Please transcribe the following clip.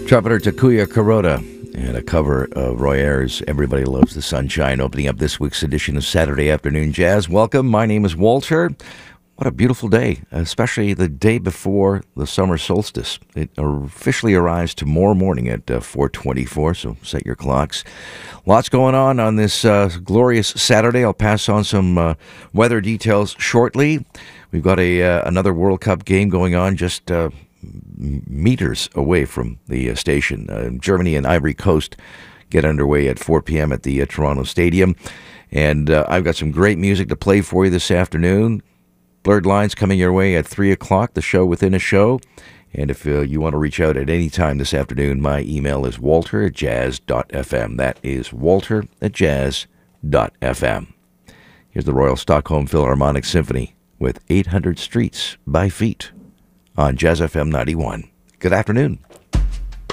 Trumpeter Takuya Kuroda and a cover of Roy Ayers' Everybody Loves the Sunshine, opening up this week's edition of Saturday Afternoon Jazz. Welcome. My name is Walter. What a beautiful day, especially the day before the summer solstice. It officially arrives tomorrow morning at 4:24, so set your clocks. Lots going on this glorious Saturday. I'll pass on some weather details shortly. We've got another World Cup game going on just meters away from the station. Germany and Ivory Coast get underway at 4 p.m. at the Toronto Stadium. And I've got some great music to play for you this afternoon. Blurred Lines coming your way at 3 o'clock, the show within a show. And if you want to reach out at any time this afternoon, my email is walter@jazz.fm. That is walter@jazz.fm. Here's the Royal Stockholm Philharmonic Symphony with 800 Streets by Feet on Jazz FM 91. Good afternoon.